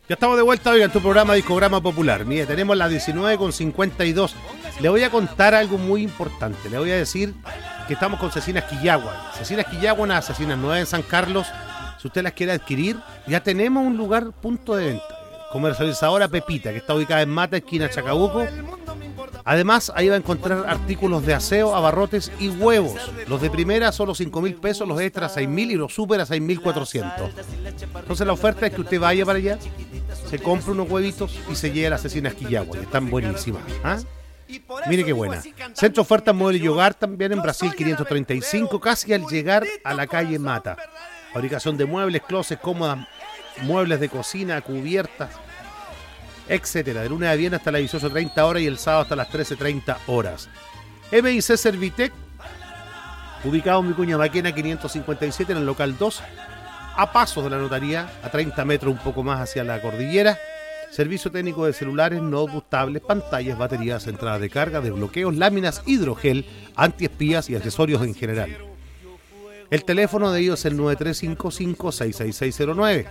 Ya estamos de vuelta hoy en tu programa Discograma Popular. Mire, tenemos las 19:52. Le voy a contar algo muy importante. Le voy a decir que estamos con Cecinas Quillagua. Cecinas Quillagua, unas cecinas nuevas en San Carlos. Si usted las quiere adquirir, ya tenemos un lugar, punto de venta. Comercializadora Pepita, que está ubicada en Mata, esquina Chacabuco. Además, ahí va a encontrar artículos de aseo, abarrotes y huevos. Los de primera solo 5.000 pesos, los extras 6.000 y los super a 6.400. Entonces la oferta es que usted vaya para allá, se compre unos huevitos y se lleve las Cecinas Quillagua, que están buenísimas. ¿Ah? Mire qué buena. Centro Ofertas Mueble y Hogar también en Brasil 535, casi al llegar a la calle Mata. Fabricación de muebles, closets, cómodas, muebles de cocina, cubiertas, etcétera. De lunes a viernes hasta las 18:30 horas y el sábado hasta las 13:30 horas. MIC Servitec, ubicado en Vicuña Maquena 557 en el local 2, a pasos de la notaría, a 30 metros un poco más hacia la cordillera. Servicio técnico de celulares, notebooks, tablets, pantallas, baterías, entradas de carga, desbloqueos, láminas, hidrogel, antiespías y accesorios en general. El teléfono de ellos es el 9355-66609.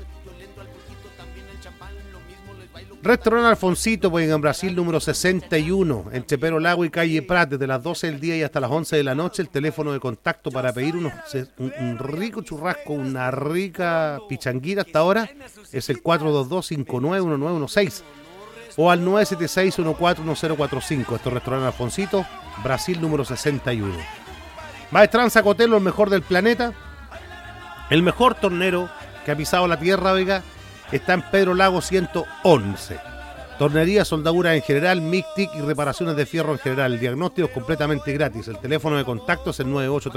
Restaurante Alfonsito, pues en Brasil número 61, entre Pero Lago y calle Prat, desde las 12 del día y hasta las 11 de la noche. El teléfono de contacto para pedir un rico churrasco, una rica pichanguita hasta ahora, es el 422-591916 o al 976-141045. Esto es Restaurante Alfonsito, Brasil número 61. Maestranza Cotelo, el mejor del planeta, el mejor tornero que ha pisado la tierra, oiga, está en Pedro Lago 111. Tornería, soldadura en general, MIC, TIC y reparaciones de fierro en general. El diagnóstico es completamente gratis. El teléfono de contacto es el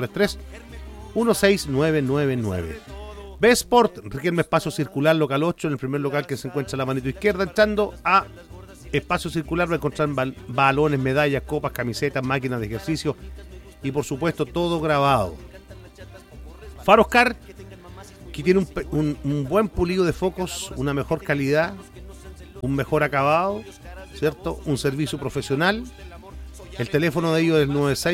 9833-16999. B-Sport, requiere espacio circular, local 8, en el primer local que se encuentra a la manito izquierda. Entrando a espacio circular va a encontrar balones, medallas, copas, camisetas, máquinas de ejercicio y por supuesto todo grabado. Faroscar, que tiene un buen pulido de focos, una mejor calidad, un mejor acabado, ¿cierto? Un servicio profesional. El teléfono de ellos es el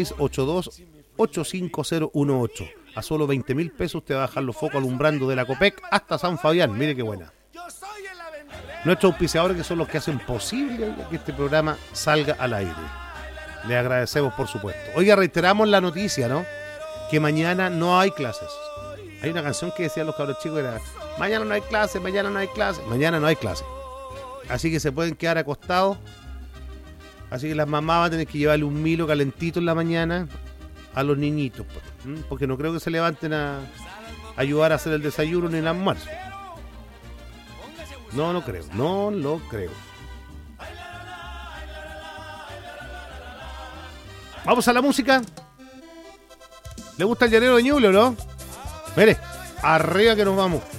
9682-85018. A solo 20.000 pesos usted va a dejar los focos alumbrando de la Copec hasta San Fabián. Mire qué buena. Nuestros auspiciadores, que son los que hacen posible que este programa salga al aire. Les agradecemos, por supuesto. Oiga, reiteramos la noticia, ¿no? Que mañana no hay clases. Hay una canción que decían los cabros chicos, era mañana no hay clase, mañana no hay clase. Mañana no hay clase. Así que se pueden quedar acostados. Así que las mamás van a tener que llevarle un Milo calentito en la mañana a los niñitos, porque no creo que se levanten a ayudar a hacer el desayuno ni el almuerzo. No lo creo. Vamos a la música. ¿Le gusta el llanero de Ñuble, no? Mire, arriba que nos vamos.